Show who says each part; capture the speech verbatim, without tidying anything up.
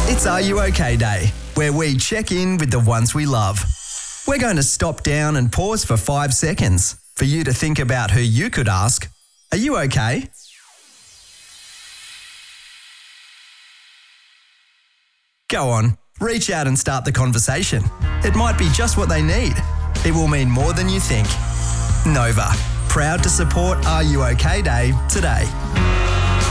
Speaker 1: It's Are You OK Day, where we check in with the ones we love. We're going to stop down and pause for five seconds for you to think about who you could ask, "Are you okay?" Go on, reach out and start the conversation. It might be just what they need. It will mean more than you think. Nova, proud to support Are You OK Day today.